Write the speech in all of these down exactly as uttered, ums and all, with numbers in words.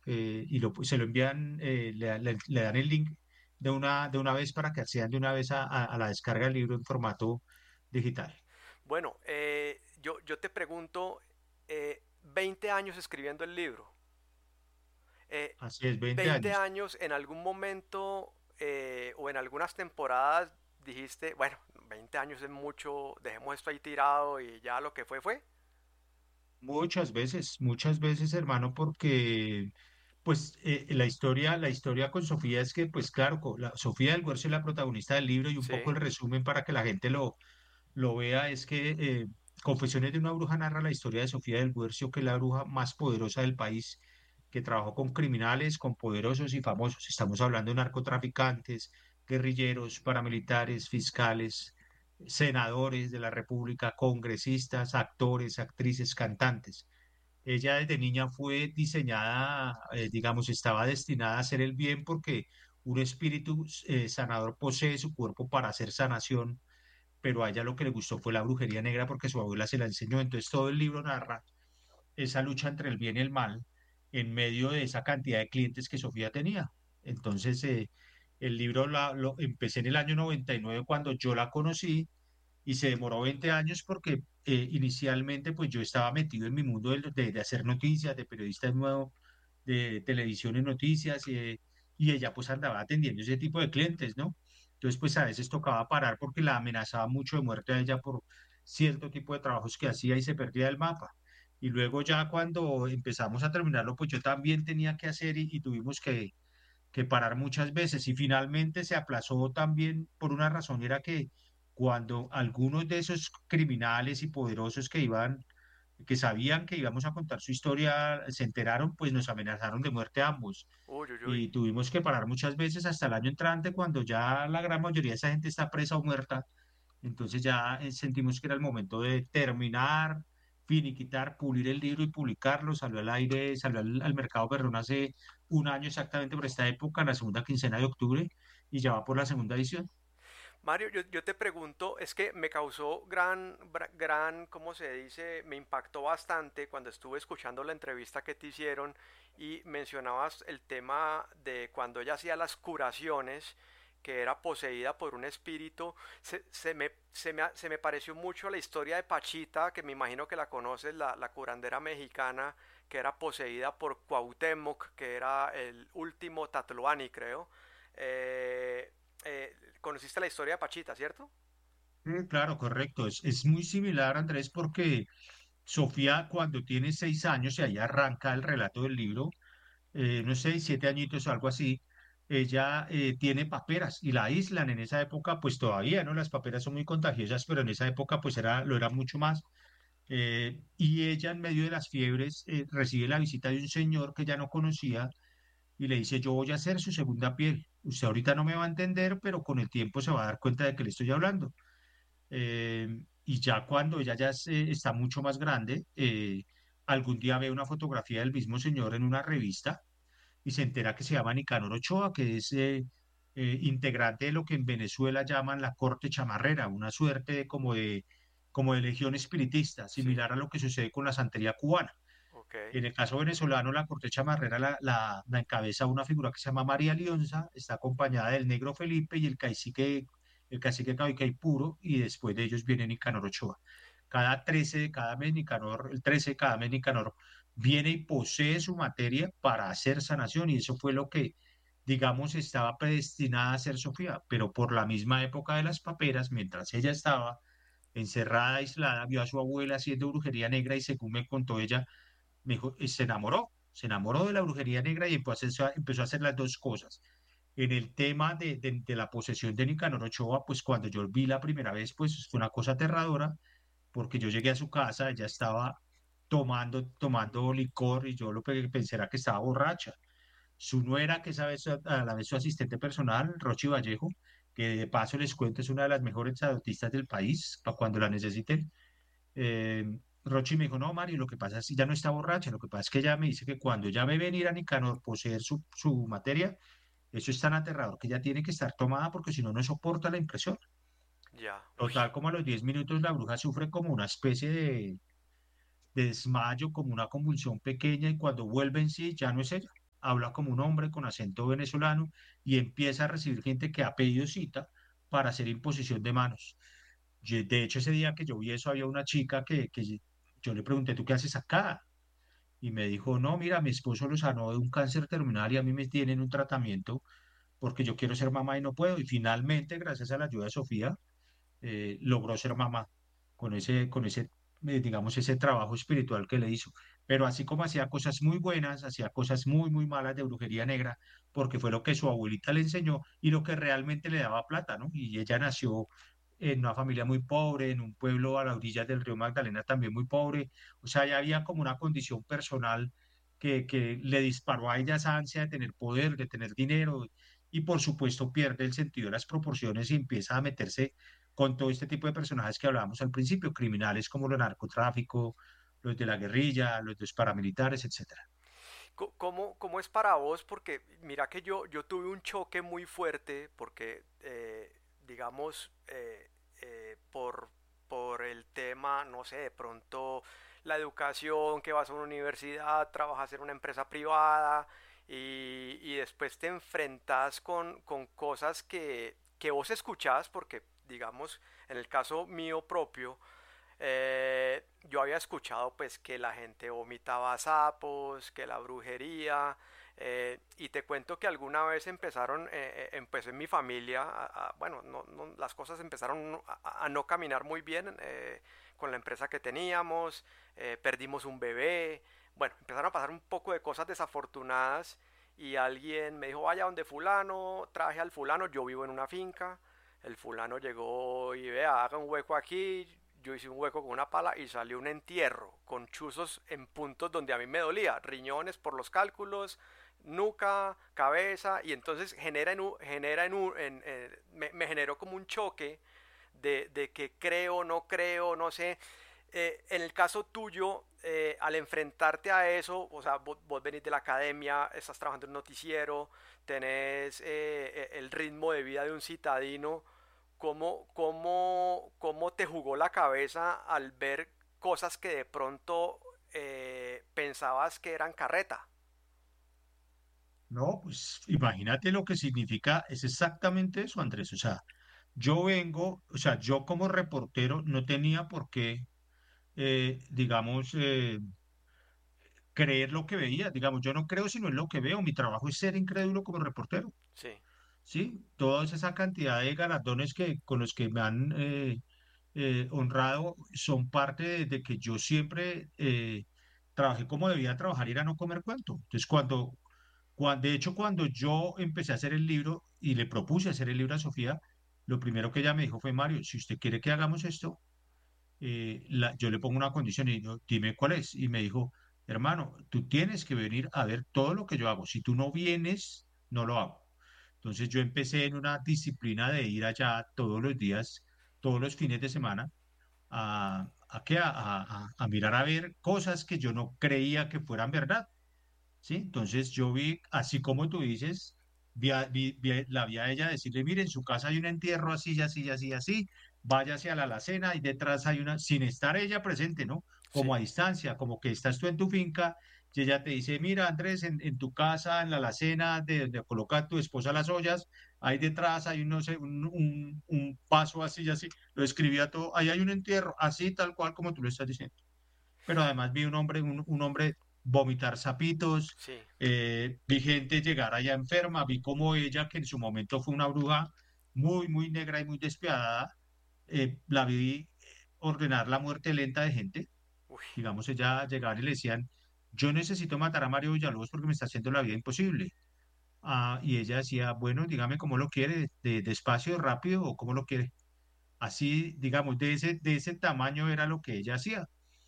eh, y lo, se lo envían, eh, le, le- le dan el link de una, de una vez para que accedan de una vez a, a- a la descarga del libro en formato digital. Bueno, eh, yo, yo te pregunto, eh, veinte años escribiendo el libro, eh, Así es, veinte veinte años. años en algún momento eh, o en algunas temporadas dijiste, bueno, veinte años es mucho, dejemos esto ahí tirado y ya lo que fue fue. Muchas veces, muchas veces, hermano, porque pues eh, la historia, la historia con Sofía es que, pues claro, co- la, Sofía del Guercio es la protagonista del libro y un poco Sí, el resumen para que la gente lo, lo vea es que eh, Confesiones de una bruja narra la historia de Sofía del Guercio, que es la bruja más poderosa del país, que trabajó con criminales, con poderosos y famosos. Estamos hablando de narcotraficantes, guerrilleros, paramilitares, fiscales, senadores de la República, congresistas, actores, actrices, cantantes. Ella desde niña fue diseñada, eh, digamos, estaba destinada a hacer el bien porque un espíritu eh, sanador posee su cuerpo para hacer sanación, pero a ella lo que le gustó fue la brujería negra porque su abuela se la enseñó. Entonces todo el libro narra esa lucha entre el bien y el mal en medio de esa cantidad de clientes que Sofía tenía. Entonces eh, el libro la- lo empecé en el año noventa y nueve cuando yo la conocí y se demoró veinte años porque eh, inicialmente pues yo estaba metido en mi mundo de, de- de hacer noticias, de periodista nuevo, de televisión y noticias, eh, y ella pues andaba atendiendo ese tipo de clientes, ¿no? Entonces pues a veces tocaba parar porque la amenazaba mucho de muerte a ella por cierto tipo de trabajos que hacía y se perdía del mapa. Y luego ya cuando empezamos a terminarlo, pues yo también tenía que hacer y, y tuvimos que, que parar muchas veces y finalmente se aplazó también por una razón, era que cuando algunos de esos criminales y poderosos que iban, que sabían que íbamos a contar su historia, se enteraron, pues nos amenazaron de muerte a ambos uy, uy, uy. y tuvimos que parar muchas veces hasta el año entrante cuando ya la gran mayoría de esa gente está presa o muerta, entonces ya eh, sentimos que era el momento de terminar, finiquitar, pulir el libro y publicarlo. Salió al aire, salió al, al mercado, perdón, hace un año exactamente por esta época, la segunda quincena de octubre, y ya va por la segunda edición. Mario, yo, yo te pregunto, es que me causó gran, bra- gran, ¿cómo se dice? Me impactó bastante cuando estuve escuchando la entrevista que te hicieron y mencionabas el tema de cuando ella hacía las curaciones, que era poseída por un espíritu. Se, se me, se me, se me pareció mucho a la historia de Pachita, que me imagino que la conoces, la, la curandera mexicana, que era poseída por Cuauhtémoc, que era el último Tatloani, creo. Eh, eh, conociste la historia de Pachita, ¿cierto? Mm, claro, correcto. Es, es muy similar, Andrés, porque Sofía cuando tiene seis años y ahí arranca el relato del libro, eh, no sé, siete añitos o algo así, ella eh, tiene paperas y la aíslan en esa época, pues todavía, ¿no? Las paperas son muy contagiosas, pero en esa época pues era, lo era mucho más. Eh, y ella en medio de las fiebres eh, recibe la visita de un señor que ya no conocía y le dice, yo voy a hacer su segunda piel. Usted ahorita no me va a entender, pero con el tiempo se va a dar cuenta de que le estoy hablando. Eh, y ya cuando ella ya se- está mucho más grande, eh, algún día ve una fotografía del mismo señor en una revista y se entera que se llama Nicanor Ochoa, que es eh, eh, integrante de lo que en Venezuela llaman la corte chamarrera, una suerte de, como de, como de legión espiritista, Sí, similar a lo que sucede con la santería cubana. ok, En el caso venezolano, la corte chamarrera la, la, la encabeza una figura que se llama María Lionza, está acompañada del negro Felipe y el cacique, el cacique Cauicay Puro, y después de ellos viene Nicanor Ochoa. Cada trece de cada mes, Nicanor, el trece de cada mes, Nicanor viene y posee su materia para hacer sanación, y eso fue lo que, digamos, estaba predestinada a hacer Sofía, pero por la misma época de las paperas, mientras ella estaba encerrada, aislada, vio a su abuela haciendo brujería negra y según me contó ella, me dijo, eh, se enamoró, se enamoró de la brujería negra y empezó a hacer, empezó a hacer las dos cosas. En el tema de, de, de la posesión de Nicanor Ochoa, pues cuando yo vi la primera vez, pues fue una cosa aterradora, porque yo llegué a su casa, ella estaba tomando, tomando licor y yo lo que pensé era que estaba borracha. Su nuera, que es a, vez- a la vez su asistente personal, Rochi Vallejo, que de paso les cuento es una de las mejores sadotistas del país, para cuando la necesiten, eh, Rochi me dijo, no, Mario, lo que pasa es que ya no está borracha, lo que pasa es que ella me dice que cuando ella ve venir a Nicanor poseer su, su materia, eso es tan aterrador que ella tiene que estar tomada porque si no, no soporta la impresión. ya, uy. Total, como a los diez minutos la bruja sufre como una especie de, de desmayo, como una convulsión pequeña y cuando vuelve en sí ya no es ella. habla como un hombre con acento venezolano y empieza a recibir gente que ha pedido cita para hacer imposición de manos. Yo- de hecho, ese día que yo vi eso, había una chica que, que yo le pregunté, ¿tú qué haces acá? Y me dijo, no, mira, mi esposo lo sanó de un cáncer terminal y a mí me tienen un tratamiento porque yo quiero ser mamá y no puedo. Y finalmente, gracias a la ayuda de Sofía, eh, logró ser mamá con ese, con ese, eh, digamos, ese trabajo espiritual que le hizo. Pero así como hacía cosas muy buenas, hacía cosas muy, muy malas de brujería negra, porque fue lo que su abuelita le enseñó y lo que realmente le daba plata, ¿no? Y ella nació en una familia muy pobre, en un pueblo a la orilla del río Magdalena también muy pobre. O sea, ya había como una condición personal que, que le disparó a ella esa ansia de tener poder, de tener dinero, y por supuesto pierde el sentido de las proporciones y empieza a meterse con todo este tipo de personajes que hablábamos al principio, criminales como los narcotráfico, los de la guerrilla, los de los paramilitares, etcétera. Co- ¿Cómo, cómo es para vos? Porque mira que yo, yo tuve un choque muy fuerte porque, eh, digamos, eh, eh, por, por el tema, no sé, de pronto la educación, que vas a una universidad, trabajas en una empresa privada y, y después te enfrentas con, con cosas que, que vos escuchás porque, digamos, en el caso mío propio, eh, yo había escuchado pues que la gente vomitaba sapos, que la brujería, eh, y te cuento que alguna vez empezaron, eh, eh, empezó en mi familia, a- a- bueno, no, no, las cosas empezaron a, a no caminar muy bien eh, con la empresa que teníamos, eh, perdimos un bebé, bueno, empezaron a pasar un poco de cosas desafortunadas y alguien me dijo, vaya donde fulano, traje al fulano, yo vivo en una finca, el fulano llegó y vea, haga un hueco aquí, yo hice un hueco con una pala y salió un entierro con chuzos en puntos donde a mí me dolía, riñones por los cálculos, nuca, cabeza, y entonces genera en un, genera en un, en, en, me, me, generó como un choque de, de que creo, no creo, no sé. Eh, en el caso tuyo, eh, al enfrentarte a eso, o sea, vos, vos, venís de la academia, estás trabajando en un noticiero, tenés eh, eh, el ritmo de vida de un citadino, ¿cómo, cómo, cómo te jugó la cabeza al ver cosas que de pronto eh, pensabas que eran carreta? No, pues imagínate lo que significa, es exactamente eso, Andrés. O sea, yo vengo, o sea, yo como reportero no tenía por qué, eh, digamos, eh, creer lo que veía. Digamos, yo no creo sino en lo que veo. Mi trabajo es ser incrédulo como reportero. Sí, Sí, toda esa cantidad de galardones que, con los que me han eh, eh, honrado son parte de, de que yo siempre eh, trabajé como debía trabajar y era no comer cuento. Entonces, cuando, cuando, de hecho, cuando yo empecé a hacer el libro y le propuse hacer el libro a Sofía, lo primero que ella me dijo fue, Mario, si usted quiere que hagamos esto, eh, la- yo le pongo una condición y digo, dime cuál es. Y me dijo, hermano, tú tienes que venir a ver todo lo que yo hago. Si tú no vienes, no lo hago. Entonces yo empecé en una disciplina de ir allá todos los días, todos los fines de semana, a, a, qué, a, a- a mirar a ver cosas que yo no creía que fueran verdad. ¿Sí? Entonces yo vi, así como tú dices, vi a- vi- vi- la vi a ella decirle, mire, en su casa hay un entierro así, así, así, así, váyase a la alacena y detrás hay una, sin estar ella presente, ¿no? Como sí, a distancia, como que estás tú en tu finca y ella te dice, mira, Andrés, en, en tu casa, en la alacena de donde coloca tu esposa las ollas, ahí detrás hay un, no sé, un, un, un paso así, así, lo escribía todo, ahí hay un entierro, así tal cual como tú lo estás diciendo, pero además vi un hombre, un, un hombre vomitar sapitos, sí. eh, vi gente llegar allá enferma, vi como ella, que en su momento fue una bruja muy, muy negra y muy despiadada, eh, la vi ordenar la muerte lenta de gente. Uy, Digamos, ella llegaba y le decían, yo necesito matar a Mario Villalobos porque me está haciendo la vida imposible. Ah, y ella decía, bueno, dígame cómo lo quiere, de, despacio, rápido o cómo lo quiere. Así, digamos, de ese, de ese tamaño era lo que ella hacía.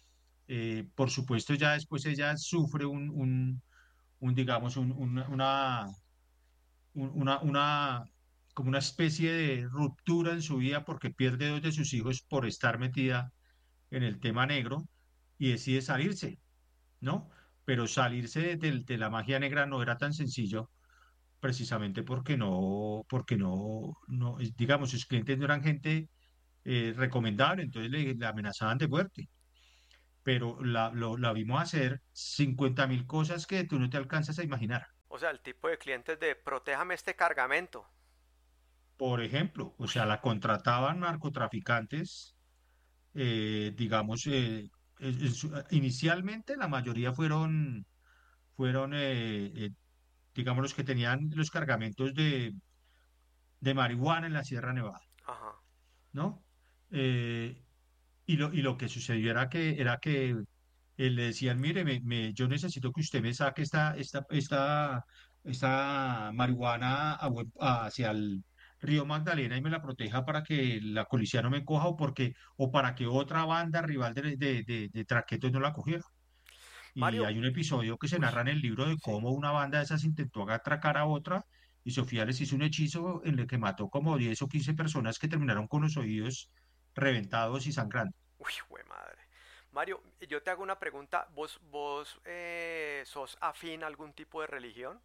Eh, por supuesto, ya después ella sufre un, un, un, digamos, un- una, una, un- una, una- como una especie de ruptura en su vida porque pierde dos de sus hijos por estar metida en el tema negro y decide salirse, ¿no? Pero salirse de, de- de la magia negra no era tan sencillo, precisamente porque no, porque no, no, es- digamos, sus clientes no eran gente eh, recomendable, entonces le, le amenazaban de muerte. Pero la, lo- la vimos hacer cincuenta mil cosas que tú no te alcanzas a imaginar. O sea, el tipo de clientes de protéjame este cargamento. por ejemplo. O Uy, sea, la contrataban narcotraficantes, eh, digamos, eh, es- es- inicialmente la mayoría fueron, fueron eh, eh, digamos, los que tenían los cargamentos de, de marihuana en la Sierra Nevada, ajá. ¿no? Eh, y lo, y lo que sucedió era que, era que eh, le decían, mire, me, me- yo necesito que usted me saque esta, esta, esta, esta marihuana a buen- hacia el río Magdalena y me la proteja para que la policía no me coja o porque, o para que otra banda rival de, de, de, de traquetos no la cogiera. Y Mario, hay un episodio que se uy, narra en el libro de sí. cómo una banda de esas intentó atracar a otra y Sofía les hizo un hechizo en el que mató como diez o quince personas que terminaron con los oídos reventados y sangrando. Uy, güey madre. Mario, yo te hago una pregunta. ¿Vos, vos eh, sos afín a algún tipo de religión?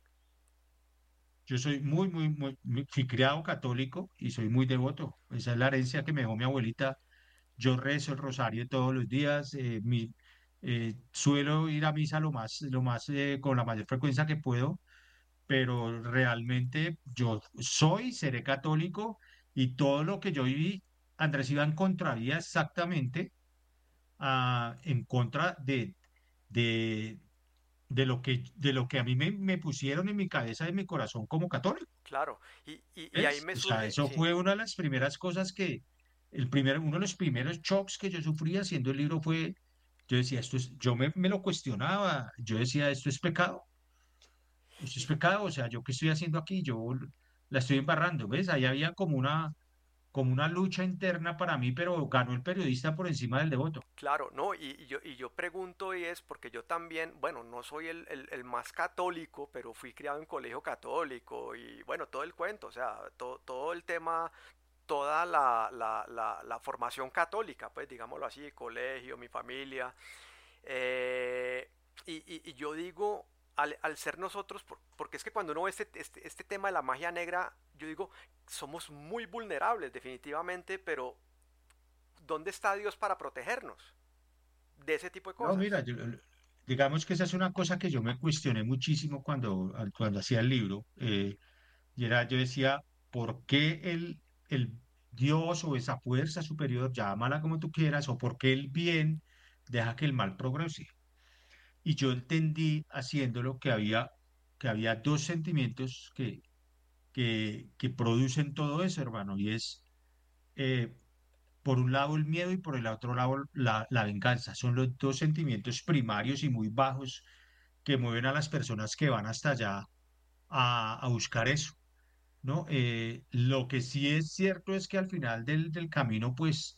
Yo soy muy, muy, muy, muy- fui criado católico y soy muy devoto. Esa es la herencia que me dejó mi abuelita. Yo rezo el rosario todos los días. Eh, mi, eh, suelo ir a misa lo más, lo más, eh, con la mayor frecuencia que puedo, pero realmente yo soy, seré católico y todo lo que yo viví, Andrés Iván, contraría exactamente ah, en contra de, de, de lo que, de lo que a mí me, me pusieron en mi cabeza y en mi corazón como católico. Claro. Y, y, y ahí ¿Ves? me O sea, surge, eso sí, fue una de las primeras cosas que, el primer, uno de los primeros shocks que yo sufrí haciendo el libro fue, yo decía, esto es, yo me, me lo cuestionaba, yo decía, esto es pecado, esto es y pecado, o sea, ¿yo qué estoy haciendo aquí? Yo la estoy embarrando, ¿ves? Ahí había como una, como una lucha interna para mí, pero ganó el periodista por encima del devoto. claro, no, y, y yo, y yo pregunto y es porque yo también, bueno, no soy el, el- el más católico, pero fui criado en colegio católico y bueno, todo el cuento, o sea, to- todo el tema, toda la, la, la, la formación católica, pues digámoslo así, colegio, mi familia. Eh, y, y- y yo digo, al, al ser nosotros, por- porque es que cuando uno ve este, este, este tema de la magia negra, yo digo, somos muy vulnerables definitivamente, pero ¿dónde está Dios para protegernos de ese tipo de No, cosas? mira, yo- digamos que esa es una cosa que yo me cuestioné muchísimo cuando, al- cuando hacía el libro. Eh, y era, yo decía, ¿por qué el, el Dios o esa fuerza superior, llámala como tú quieras, o por qué el bien deja que el mal progrese? Y yo entendí haciéndolo que había, que había dos sentimientos que, que, que producen todo eso, hermano, y es, eh, por un lado el miedo y por el otro lado la, la venganza. Son los dos sentimientos primarios y muy bajos que mueven a las personas que van hasta allá a, a buscar eso, ¿no? Eh, lo que sí es cierto es que al final del, del camino, pues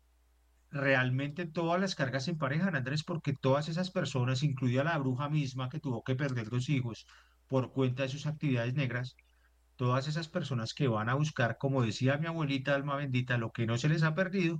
realmente todas las cargas se emparejan, Andrés, porque todas esas personas, incluida la bruja misma que tuvo que perder dos hijos por cuenta de sus actividades negras, todas esas personas que van a buscar, como decía mi abuelita alma bendita, lo que no se les ha perdido,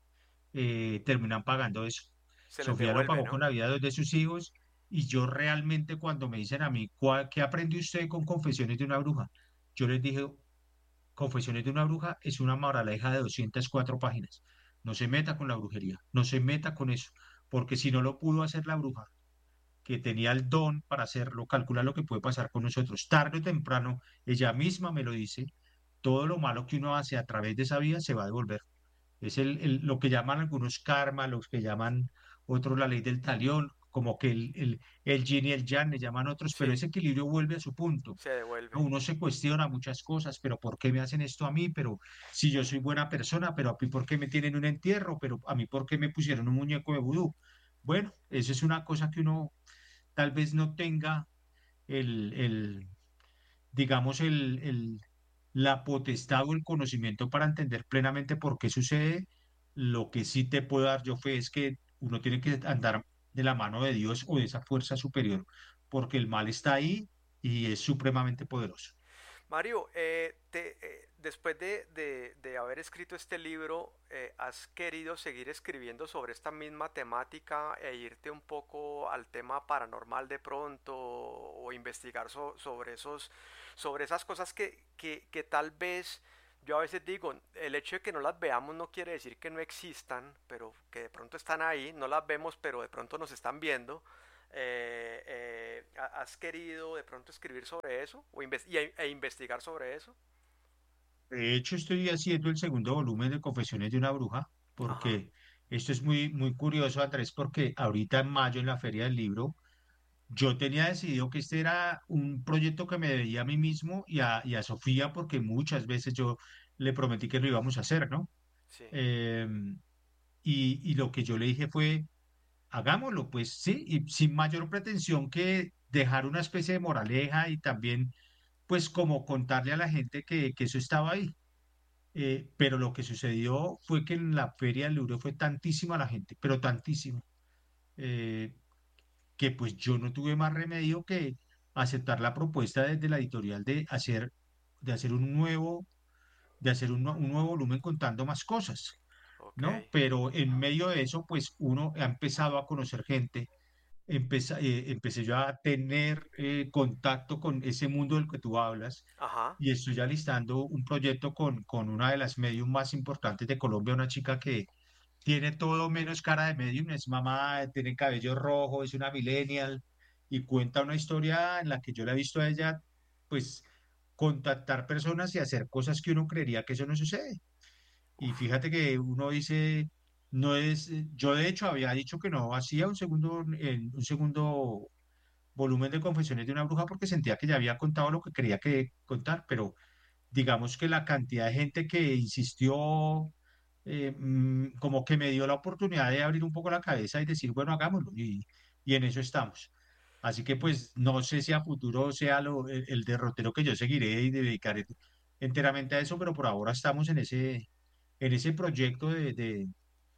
eh, terminan pagando eso. Se les Sofía lo devuelve, pagó con ¿no? la vida de dos de sus hijos y yo realmente cuando me dicen a mí, "¿Cuál- ¿qué aprendió usted con Confesiones de una bruja?" Yo les dije, Confesiones de una bruja es una moraleja de doscientas cuatro páginas. No se meta con la brujería, no se meta con eso, porque si no lo pudo hacer la bruja, que tenía el don para hacerlo, calcula lo que puede pasar con nosotros. Tarde o temprano, ella misma me lo dice, todo lo malo que uno hace a través de esa vida se va a devolver. Es el, el- lo que llaman algunos karma, los que llaman otros la ley del talión, como que el, el, el yin y el yang le llaman otros, pero Sí, ese equilibrio vuelve a su punto. se ¿No? devuelve. Uno se cuestiona muchas cosas, pero ¿por qué me hacen esto a mí? Pero si yo soy buena persona, pero a mí ¿por qué me tienen un entierro? Pero a mí ¿por qué me pusieron un muñeco de vudú? Bueno, eso es una cosa que uno tal vez no tenga el, el, digamos, el, el, la potestad o el conocimiento para entender plenamente por qué sucede. Lo que sí te puedo dar yo fe es que uno tiene que andar de la mano de Dios o de esa fuerza superior, porque el mal está ahí y es supremamente poderoso. Mario, eh, te, eh, después de, de- de haber escrito este libro, eh, ¿has querido seguir escribiendo sobre esta misma temática e irte un poco al tema paranormal de pronto o investigar so- sobre esos, sobre esas cosas que, que, que tal vez yo a veces digo, el hecho de que no las veamos no quiere decir que no existan, pero que de pronto están ahí, no las vemos, pero de pronto nos están viendo. eh, eh, ¿has querido de pronto escribir sobre eso o inves- y- e investigar sobre eso? De hecho, estoy haciendo el segundo volumen de Confesiones de una Bruja, Ajá, porque esto es muy, muy curioso, Andrés, porque ahorita en mayo en la Feria del Libro, yo tenía decidido que este era un proyecto que me debía a mí mismo y a, y a Sofía, porque muchas veces yo le prometí que lo íbamos a hacer, ¿no? sí, Eh, y, y lo que yo le dije fue, hagámoslo, pues sí, y sin mayor pretensión que dejar una especie de moraleja y también, pues como contarle a la gente que, que eso estaba ahí. Eh, pero lo que sucedió fue que en la Feria del Libro fue tantísima la gente, pero tantísima, eh, que pues yo no tuve más remedio que aceptar la propuesta desde la editorial de hacer, de hacer un nuevo, de hacer un, nue- un nuevo volumen contando más cosas, ok, ¿no? Pero en medio de eso, pues uno ha empezado a conocer gente, empeza- eh, empecé yo a tener eh, contacto con ese mundo del que tú hablas ajá, y estoy alistando un proyecto con, con una de las medium más importantes de Colombia, una chica que tiene todo menos cara de medium, es mamá, tiene cabello rojo, es una millennial y cuenta una historia en la que yo la he visto a ella, pues, contactar personas y hacer cosas que uno creería que eso no sucede. Y uf, fíjate que uno dice, no es, yo de hecho había dicho que no hacía un segundo, en- un segundo volumen de Confesiones de una Bruja porque sentía que ya había contado lo que quería que contar, pero digamos que la cantidad de gente que insistió, eh, mm, como que me dio la oportunidad de abrir un poco la cabeza y decir, bueno, hagámoslo, y, y en eso estamos. Así que pues no sé si a futuro sea lo, el, el derrotero que yo seguiré y dedicaré enteramente a eso, pero por ahora estamos en ese, en ese proyecto de, de,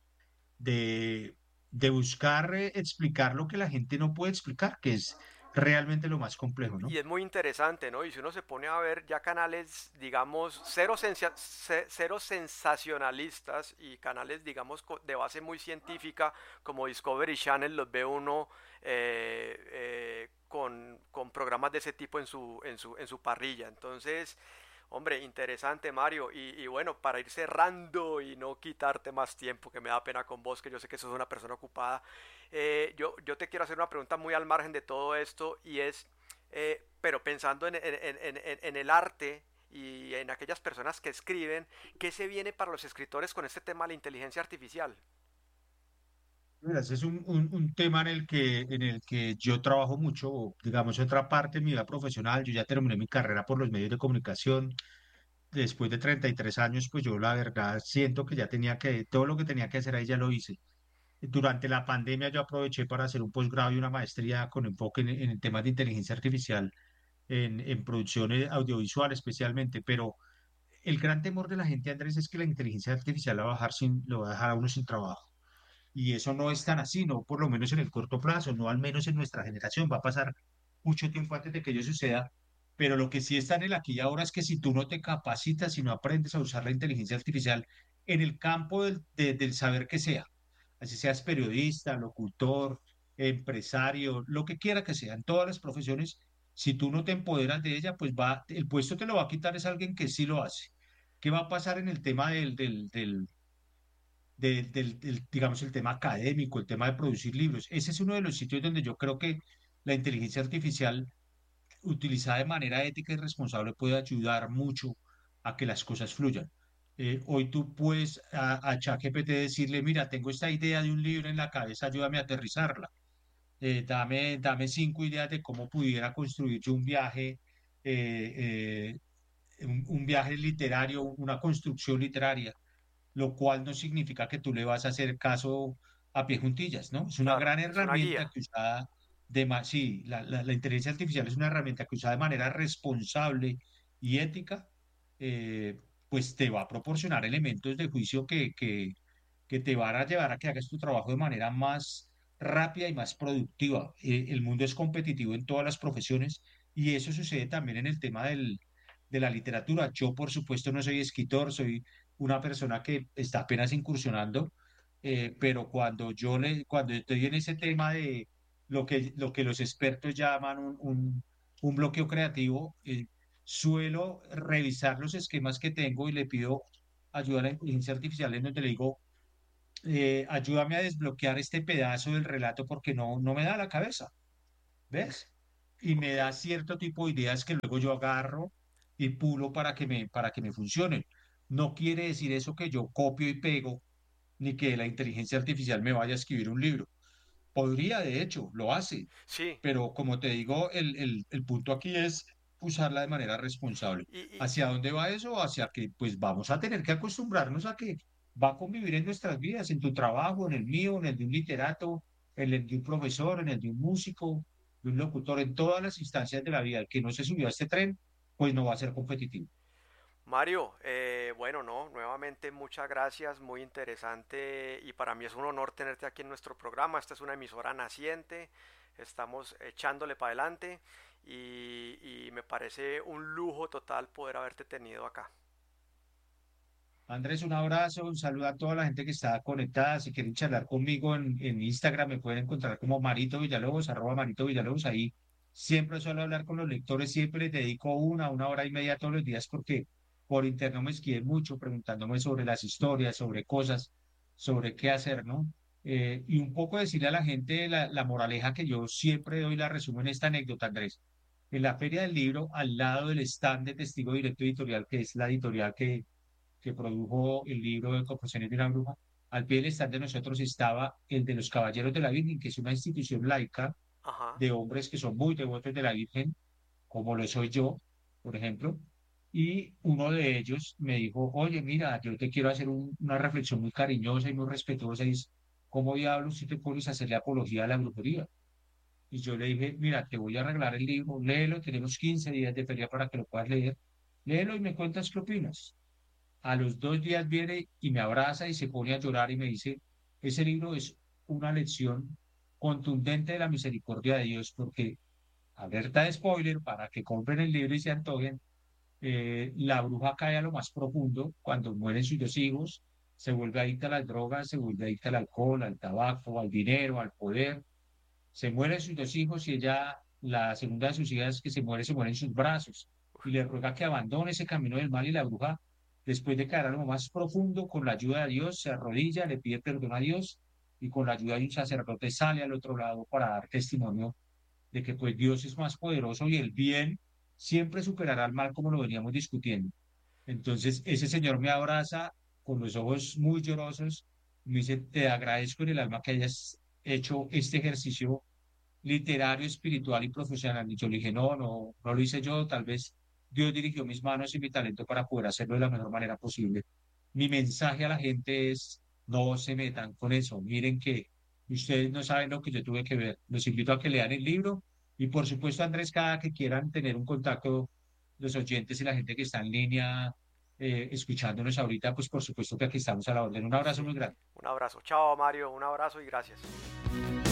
de, de buscar eh, explicar lo que la gente no puede explicar, que es realmente lo más complejo, ¿no? y es muy interesante, ¿no? Y si uno se pone a ver ya canales, digamos, cero, sensa- ce- cero sensacionalistas y canales, digamos, co- de base muy científica, como Discovery Channel, los ve uno eh, eh, con, con programas de ese tipo en su, en su, en su parrilla. Entonces, hombre, interesante, Mario. Y, y bueno, para ir cerrando y no quitarte más tiempo, que me da pena con vos, que yo sé que sos una persona ocupada, eh, yo, yo te quiero hacer una pregunta muy al margen de todo esto y es, eh, pero pensando en, en, en, en, en el arte y en aquellas personas que escriben, ¿qué se viene para los escritores con este tema de la inteligencia artificial? Mira, ese es un, un, un tema en el que, en el que yo trabajo mucho, o, digamos, otra parte de mi vida profesional. Yo ya terminé mi carrera por los medios de comunicación. Después de treinta y tres años, pues yo la verdad siento que ya tenía que, todo lo que tenía que hacer ahí ya lo hice. Durante la pandemia yo aproveché para hacer un posgrado y una maestría con enfoque en, en temas de inteligencia artificial, en, en producción eh, audiovisual especialmente, pero el gran temor de la gente, Andrés, es que la inteligencia artificial la va a dejar sin, lo va a dejar a uno sin trabajo. Y eso no es tan así, no por lo menos en el corto plazo, no al menos en nuestra generación. Va a pasar mucho tiempo antes de que ello suceda, pero lo que sí está en el aquí y ahora es que si tú no te capacitas y no aprendes a usar la inteligencia artificial en el campo del, de- del saber que sea, así seas periodista, locutor, empresario, lo que quiera que sea, en todas las profesiones, si tú no te empoderas de ella, pues va, el puesto te lo va a quitar es alguien que sí lo hace. ¿Qué va a pasar en el tema del, del, del de- del, del, digamos, el tema académico, el tema de producir libros? Ese es uno de los sitios donde yo creo que la inteligencia artificial utilizada de manera ética y responsable puede ayudar mucho a que las cosas fluyan. Eh, hoy tú puedes a, a ChatGPT decirle, mira, tengo esta idea de un libro en la cabeza, ayúdame a aterrizarla. Eh, dame, dame cinco ideas de cómo pudiera construir yo un viaje, eh, eh, un, un viaje literario, una construcción literaria, lo cual no significa que tú le vas a hacer caso a pie juntillas, ¿no? Es una Claro, gran es una herramienta guía. que usada de ma- sí, la, la- la inteligencia artificial es una herramienta que usada de manera responsable y ética, eh, pues te va a proporcionar elementos de juicio que, que, que te van a llevar a que hagas tu trabajo de manera más rápida y más productiva. Eh, el mundo es competitivo en todas las profesiones y eso sucede también en el tema del, de la literatura. Yo, por supuesto, no soy escritor, soy una persona que está apenas incursionando, eh, pero cuando yo le, cuando estoy en ese tema de lo que, lo que los expertos llaman un, un, un bloqueo creativo, eh, suelo revisar los esquemas que tengo y le pido ayuda a la inteligencia artificial en donde le digo, eh, ayúdame a desbloquear este pedazo del relato porque no, no me da la cabeza. ¿ves? Y me Ok. da cierto tipo de ideas que luego yo agarro y pulo para que me, para que me funcionen. No quiere decir eso que yo copio y pego, ni que la inteligencia artificial me vaya a escribir un libro. Podría, de hecho, lo hace, Sí. pero como te digo, el, el, el punto aquí es usarla de manera responsable. Y, y, ¿Hacia dónde va eso? Hacia que pues vamos a tener que acostumbrarnos a que va a convivir en nuestras vidas, en tu trabajo, en el mío, en el de un literato, en el de un profesor, en el de un músico, de un locutor, en todas las instancias de la vida. El que no se subió a este tren, pues no va a ser competitivo. Mario, eh, bueno, no, nuevamente muchas gracias, muy interesante y para mí es un honor tenerte aquí en nuestro programa. Esta es una emisora naciente, estamos echándole para adelante y, y me parece un lujo total poder haberte tenido acá. Andrés, un abrazo, un saludo a toda la gente que está conectada. Si quieren charlar conmigo en, en Instagram, me pueden encontrar como Marito Villalobos, arroba Marito Villalobos. Ahí siempre suelo hablar con los lectores, siempre les dedico una, una hora y media todos los días porque por interno me escriben mucho preguntándome sobre las historias, sobre cosas, sobre qué hacer, ¿no? Eh, y un poco decirle a la gente la, la moraleja que yo siempre doy, la resumo en esta anécdota, Andrés. En la Feria del Libro, al lado del stand de Testigo Directo Editorial, que es la editorial que que produjo el libro de Confesiones de una Bruja, al pie del stand de nosotros estaba el de los Caballeros de la Virgen, que es una institución laica Ajá. de hombres que son muy devotos de la Virgen, como lo soy yo, por ejemplo. Y uno de ellos me dijo, oye, mira, yo te quiero hacer un- una reflexión muy cariñosa y muy respetuosa, y es, ¿cómo diablos si te pones a hacerle apología a la brujería? Y yo le dije, mira, te voy a regalar el libro, léelo, tenemos quince días de feria para que lo puedas leer, léelo y me cuentas qué opinas. A los dos días viene y me abraza y se pone a llorar y me dice, ese libro es una lección contundente de la misericordia de Dios, porque, alerta de spoiler, para que compren el libro y se antojen, eh, la bruja cae a lo más profundo cuando mueren sus dos hijos, se vuelve adicta a las drogas, se vuelve adicta al alcohol, al tabaco, al dinero, al poder, se mueren sus dos hijos y ella, la segunda de sus hijas que se muere, se muere en sus brazos y le ruega que abandone ese camino del mal y la bruja, después de caer a lo más profundo, con la ayuda de Dios, se arrodilla, le pide perdón a Dios y con la ayuda de un sacerdote sale al otro lado para dar testimonio de que pues Dios es más poderoso y el bien siempre superará al mal como lo veníamos discutiendo. Entonces ese señor me abraza con los ojos muy llorosos, me dice, te agradezco en el alma que hayas hecho este ejercicio literario, espiritual y profesional. Y yo le dije, no, no, no lo hice yo, tal vez Dios dirigió mis manos y mi talento para poder hacerlo de la mejor manera posible. Mi mensaje a la gente es, no se metan con eso, miren que ustedes no saben lo que yo tuve que ver. Los invito a que lean el libro y por supuesto, Andrés, cada que quieran tener un contacto, los oyentes y la gente que está en línea eh, escuchándonos ahorita, pues por supuesto que aquí estamos a la orden. Un abrazo Sí. muy grande. Un abrazo. Chao, Mario. Un abrazo y gracias.